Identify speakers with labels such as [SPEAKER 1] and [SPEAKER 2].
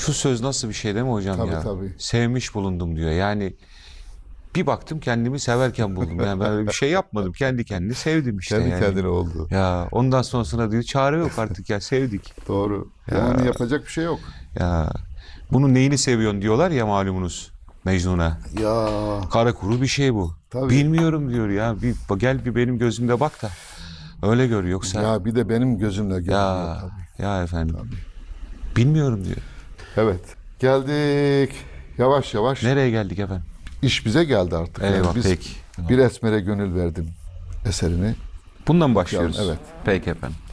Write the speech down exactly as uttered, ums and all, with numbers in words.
[SPEAKER 1] Şu söz nasıl bir şey değil mi hocam
[SPEAKER 2] Tabii,
[SPEAKER 1] ya?
[SPEAKER 2] tabii.
[SPEAKER 1] Sevmiş bulundum diyor. Yani bir baktım kendimi severken buldum. Yani ben öyle bir şey yapmadım. Kendi kendini sevdim işte
[SPEAKER 2] Kendi
[SPEAKER 1] yani.
[SPEAKER 2] kendine oldu.
[SPEAKER 1] Ya ondan sonrasında diyor çare yok artık ya sevdik.
[SPEAKER 2] Doğru.
[SPEAKER 1] Ya.
[SPEAKER 2] Yani yapacak bir şey yok.
[SPEAKER 1] Ya bunun neyini seviyorsun diyorlar ya malumunuz Mecnun'a.
[SPEAKER 2] Ya
[SPEAKER 1] Kara kuru bir şey bu.
[SPEAKER 2] tabii.
[SPEAKER 1] Bilmiyorum diyor ya. Bir gel bir benim gözümde bak da. Öyle gör yoksa.
[SPEAKER 2] Ya bir de benim gözümle görünüyor
[SPEAKER 1] Ya
[SPEAKER 2] tabii.
[SPEAKER 1] ya efendim.
[SPEAKER 2] Tabii.
[SPEAKER 1] Bilmiyorum diyor.
[SPEAKER 2] Evet. Geldik. Yavaş yavaş.
[SPEAKER 1] Nereye geldik efendim?
[SPEAKER 2] İş bize geldi artık. Yani
[SPEAKER 1] Eyvah
[SPEAKER 2] biz
[SPEAKER 1] peki.
[SPEAKER 2] Bir Esmer'e gönül verdim eserini.
[SPEAKER 1] Bundan mı
[SPEAKER 2] Okuyalım,
[SPEAKER 1] başlıyoruz?
[SPEAKER 2] evet.
[SPEAKER 1] Peki efendim.